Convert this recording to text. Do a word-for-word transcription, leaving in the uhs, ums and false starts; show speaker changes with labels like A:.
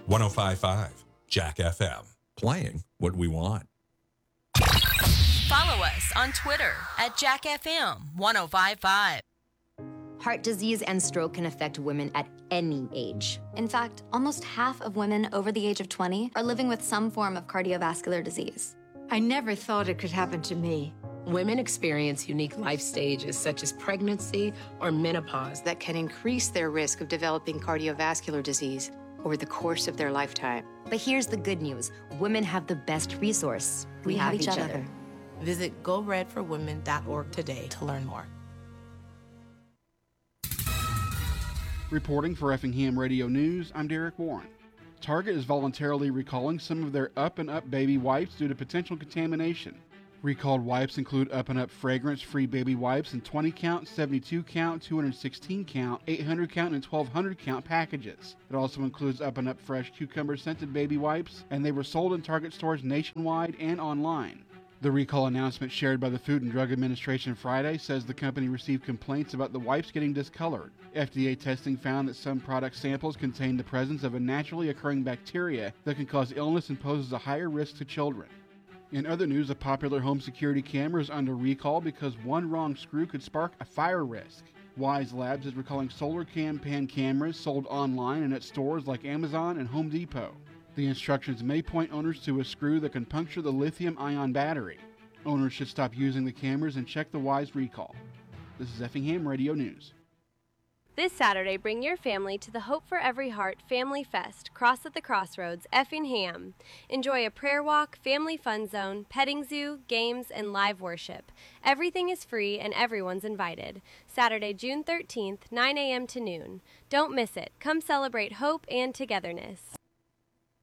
A: one oh five point five Jack F M.
B: Playing what we want.
C: Follow us on Twitter at Jack F M one oh five point five.
D: Heart disease and stroke can affect women at any age.
E: In fact, almost half of women over the age of twenty are living with some form of cardiovascular disease.
F: I never thought it could happen to me.
G: Women experience unique life stages such as pregnancy or menopause
H: that can increase their risk of developing cardiovascular disease over the course of their lifetime.
D: But here's the good news. Women have the best resource.
E: We, we have, have each, each other. other.
G: Visit go red for women dot org today to learn more.
I: Reporting for Effingham Radio News, I'm Derek Warren. Target is voluntarily recalling some of their Up and Up baby wipes due to potential contamination. Recalled wipes include Up and Up fragrance-free baby wipes in twenty count, seventy-two count, two hundred sixteen count, eight hundred count, and twelve hundred count packages. It also includes Up and Up fresh cucumber-scented baby wipes, and they were sold in Target stores nationwide and online. The recall announcement shared by the Food and Drug Administration Friday says the company received complaints about the wipes getting discolored. F D A testing found that some product samples contain the presence of a naturally occurring bacteria that can cause illness and poses a higher risk to children. In other news, a popular home security camera is under recall because one wrong screw could spark a fire risk. Wise Labs is recalling SolarCam Pan cameras sold online and at stores like Amazon and Home Depot. The instructions may point owners to a screw that can puncture the lithium-ion battery. Owners should stop using the cameras and check the Wise recall. This is Effingham Radio News.
J: This Saturday, bring your family to the Hope for Every Heart Family Fest, Cross at the Crossroads, Effingham. Enjoy a prayer walk, family fun zone, petting zoo, games, and live worship. Everything is free and everyone's invited. Saturday, June thirteenth, nine a.m. to noon. Don't miss it. Come celebrate hope and togetherness.